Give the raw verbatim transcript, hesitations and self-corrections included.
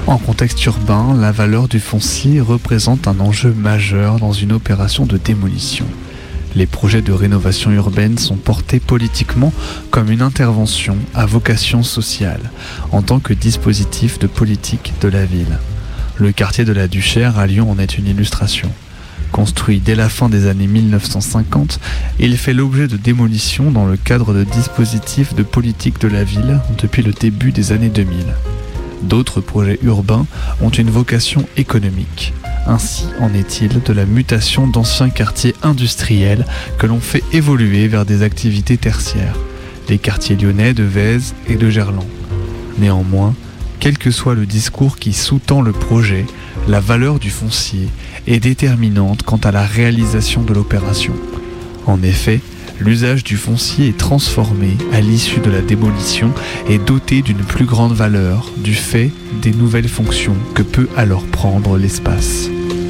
En contexte urbain, la valeur du foncier représente un enjeu majeur dans une opération de démolition. Les projets de rénovation urbaine sont portés politiquement comme une intervention à vocation sociale, en tant que dispositif de politique de la ville. Le quartier de la Duchère à Lyon en est une illustration. Construit dès la fin des années mille neuf cent cinquante, il fait l'objet de démolition dans le cadre de dispositifs de politique de la ville depuis le début des années deux mille. D'autres projets urbains ont une vocation économique. Ainsi en est-il de la mutation d'anciens quartiers industriels que l'on fait évoluer vers des activités tertiaires, les quartiers lyonnais de Vaise et de Gerland. Néanmoins, quel que soit le discours qui sous-tend le projet, la valeur du foncier est déterminante quant à la réalisation de l'opération. En effet, l'usage du foncier est transformé à l'issue de la démolition et doté d'une plus grande valeur du fait des nouvelles fonctions que peut alors prendre l'espace.